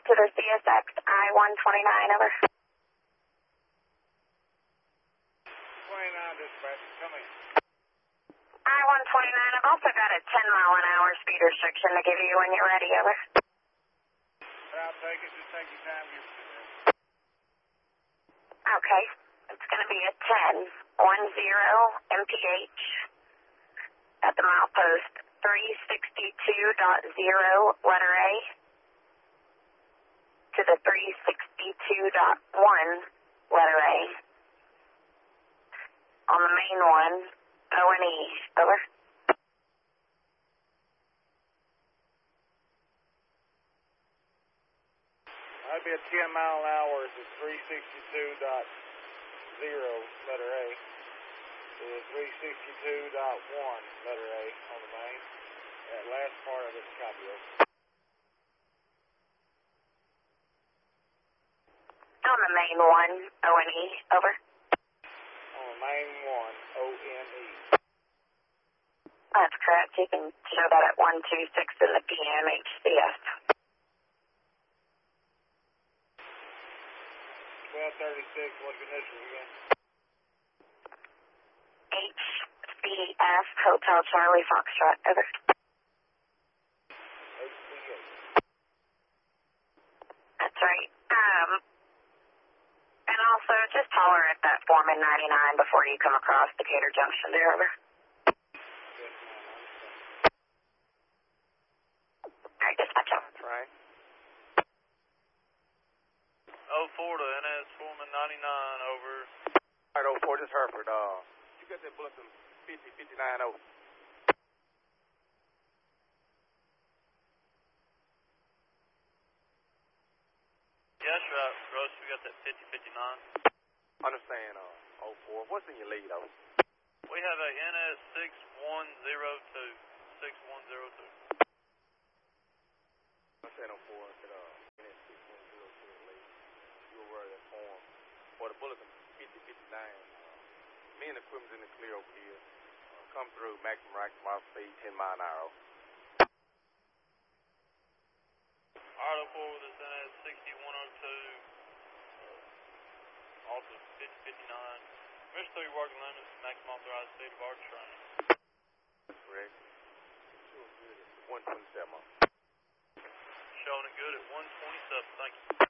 to the CSX I-129, over. 29 dispatch, come in. I-129, I've also got a 10-mile-an-hour speed restriction to give you when you're ready, over. I'll take it, just take your time. Okay, it's going to be a 10-10 mph at the milepost 362.0, letter A, to the 362.1, letter A. On the main one, O&E, over. That'd be a 10-mile-an-hour to 362.0, letter A. To 362.1, letter A on the main. That last part of it's copy of. On the main one, O&E, over. On the main one, O-N-E. That's correct. You can show that at 126 in the PM HCS. 1236, what's your initial again? HCF, Hotel Charlie Foxtrot, over. HCF. That's right. And also, just holler at that Foreman 99 before you come across Decatur Junction there, over. All right, dispatch up. Right. 04 to NS Foreman 99, over. All right, 04, this is Hereford. You got that bulletin 50-59-0. Yes, right, Russ, we got that 50-59. Understand, 04. What's in your lead, though? We have a NS 6102. 6102. I said 04, I said, NS 6102 lead. You were aware of that form. For the bulletin 50-59, me and the equipment's in the clear over here. Come through, maximum speed, 10 mile an hour. Alright, 04 with this NS 6102. Also 50-59. Mr. 3 working limits, maximum authorized speed of our train. That's correct. 127. Showing it good at 127, thank you.